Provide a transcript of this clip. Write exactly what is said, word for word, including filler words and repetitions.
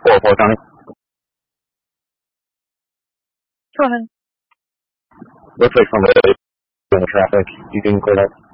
four oh four County. Go ahead. Looks like somebody in the traffic. You can clear that.